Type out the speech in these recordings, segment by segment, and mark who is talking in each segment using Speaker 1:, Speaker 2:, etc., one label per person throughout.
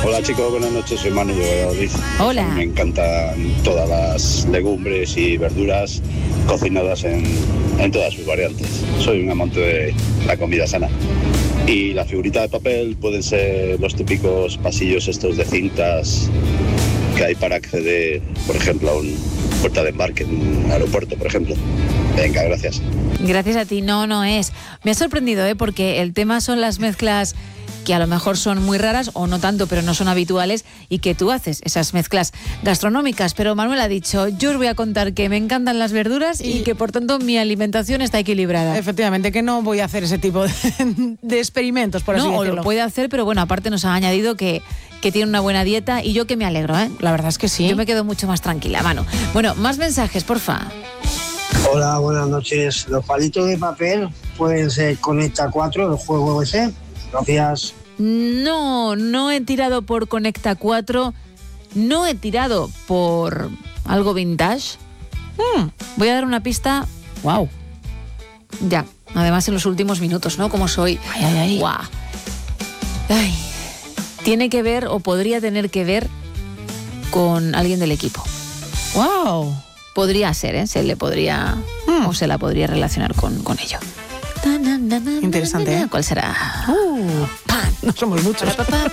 Speaker 1: Hola chicos, buenas noches, soy Manu de Valladolid.
Speaker 2: Hola.
Speaker 1: Me encantan todas las legumbres y verduras cocinadas en todas sus variantes. Soy un amante de la comida sana. Y la figurita de papel pueden ser los típicos pasillos estos de cintas que hay para acceder, por ejemplo, a una puerta de embarque en un aeropuerto, por ejemplo. Venga, gracias.
Speaker 2: Gracias a ti. No es. Me ha sorprendido, porque el tema son las mezclas que a lo mejor son muy raras o no tanto, pero no son habituales, y que tú haces esas mezclas gastronómicas. Pero Manuel ha dicho, yo os voy a contar que me encantan las verduras y que por tanto mi alimentación está equilibrada.
Speaker 3: Efectivamente, que no voy a hacer ese tipo de experimentos, por así decirlo.
Speaker 2: No, lo puede hacer, pero bueno, aparte nos ha añadido que tiene una buena dieta, y yo que me alegro,
Speaker 3: La verdad es que sí.
Speaker 2: Yo me quedo mucho más tranquila, Manu. Bueno, más mensajes, porfa.
Speaker 4: Hola, buenas noches. Los palitos de papel pueden ser Conecta 4, el juego ese. Gracias.
Speaker 2: No he tirado por Conecta 4, no he tirado por algo vintage. Voy a dar una pista.
Speaker 3: Wow.
Speaker 2: Ya, además en los últimos minutos, ¿no? Como soy.
Speaker 3: Ay.
Speaker 2: Guau. Ay. Tiene que ver, o podría tener que ver, con alguien del equipo.
Speaker 3: Wow.
Speaker 2: Podría ser, se le podría o se la podría relacionar con ello.
Speaker 3: Interesante,
Speaker 2: ¿Cuál será?
Speaker 3: No somos muchos.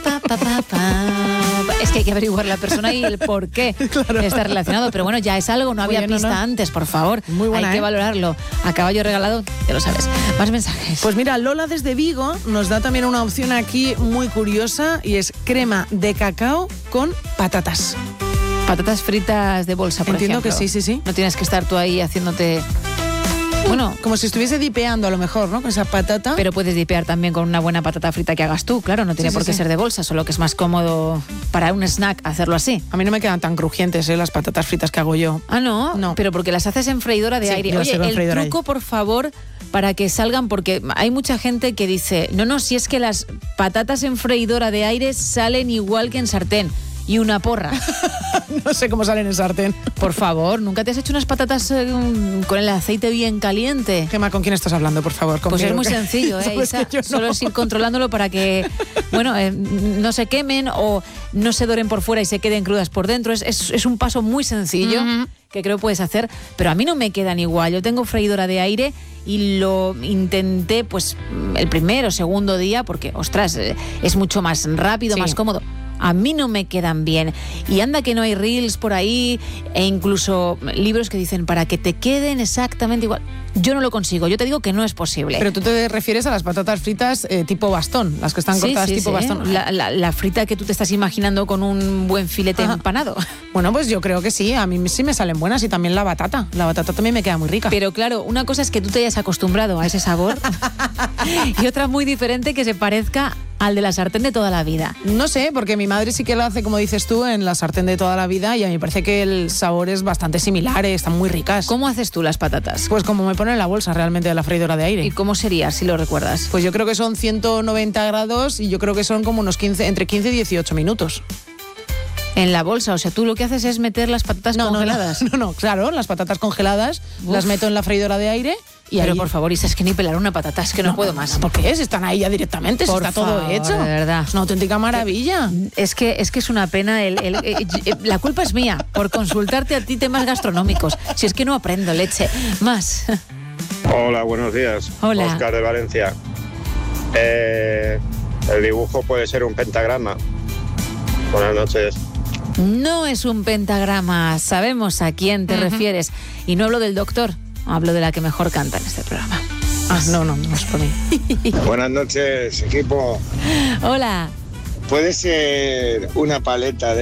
Speaker 2: Es que hay que averiguar la persona y el por qué está relacionado. Pero bueno, ya es algo, no había pista antes, por favor.
Speaker 3: Muy buena,
Speaker 2: hay que valorarlo. A caballo regalado, ya lo sabes. Más mensajes.
Speaker 3: Pues mira, Lola desde Vigo nos da también una opción aquí muy curiosa, y es crema de cacao con patatas.
Speaker 2: Patatas fritas de bolsa, por
Speaker 3: Entiendo
Speaker 2: ejemplo.
Speaker 3: que sí.
Speaker 2: No tienes que estar tú ahí haciéndote... Bueno,
Speaker 3: como si estuviese dipeando a lo mejor, ¿no? Con esa patata.
Speaker 2: Pero puedes dipear también con una buena patata frita que hagas tú, claro, no tiene por qué ser de bolsa, solo que es más cómodo para un snack hacerlo así.
Speaker 3: A mí no me quedan tan crujientes, las patatas fritas que hago yo.
Speaker 2: Ah, ¿no?
Speaker 3: No.
Speaker 2: Pero porque las haces en freidora de aire. Oye, el truco, por favor, para que salgan, porque hay mucha gente que dice, no, si es que las patatas en freidora de aire salen igual que en sartén. Y una porra.
Speaker 3: No sé cómo salen en sartén.
Speaker 2: Por favor, ¿nunca te has hecho unas patatas con el aceite bien caliente?
Speaker 3: Gemma, ¿con quién estás hablando, por favor?
Speaker 2: Pues es muy sencillo, Isa. Solo es ir controlándolo para que, no se quemen o no se doren por fuera y se queden crudas por dentro. Es un paso muy sencillo que creo puedes hacer, pero a mí no me quedan igual. Yo tengo freidora de aire y lo intenté pues el primer o segundo día porque, ostras, es mucho más rápido, más cómodo. A mí no me quedan bien. Y anda que no hay reels por ahí e incluso libros que dicen para que te queden exactamente igual. Yo no lo consigo, yo te digo que no es posible.
Speaker 3: Pero tú te refieres a las patatas fritas tipo bastón, las que están cortadas tipo bastón.
Speaker 2: La frita que tú te estás imaginando con un buen filete empanado.
Speaker 3: Bueno, pues yo creo que sí, a mí sí me salen buenas, y también la batata. La batata también me queda muy rica.
Speaker 2: Pero claro, una cosa es que tú te hayas acostumbrado a ese sabor y otra muy diferente que se parezca al de la sartén de toda la vida.
Speaker 3: No sé, porque mi madre sí que lo hace, como dices tú, en la sartén de toda la vida, y a mí me parece que el sabor es bastante similar, están muy ricas.
Speaker 2: ¿Cómo haces tú las patatas?
Speaker 3: Pues como me pone en la bolsa realmente de la freidora de aire.
Speaker 2: ¿Y cómo sería, si lo recuerdas?
Speaker 3: Pues yo creo que son 190 grados y yo creo que son como unos entre 15 y 18 minutos.
Speaker 2: En la bolsa, o sea, tú lo que haces es meter las patatas congeladas.
Speaker 3: No, claro, las patatas congeladas las meto en la freidora de aire.
Speaker 2: Pero por favor, Isa, es que ni pelar una patata, es que no puedo más.
Speaker 3: ¿Por qué? Están ahí ya directamente, está todo hecho.
Speaker 2: De verdad.
Speaker 3: Es una auténtica maravilla.
Speaker 2: Es que es una pena. La culpa es mía por consultarte a ti temas gastronómicos. Si es que no aprendo, leche. Más.
Speaker 5: Hola, buenos días.
Speaker 2: Hola.
Speaker 5: Óscar de Valencia. El dibujo puede ser un pentagrama. Buenas noches.
Speaker 2: No es un pentagrama, sabemos a quién te refieres. Y no hablo del doctor, hablo de la que mejor canta en este programa.
Speaker 3: No es por mí.
Speaker 5: Buenas noches, equipo.
Speaker 2: Hola.
Speaker 5: Puede ser una paleta de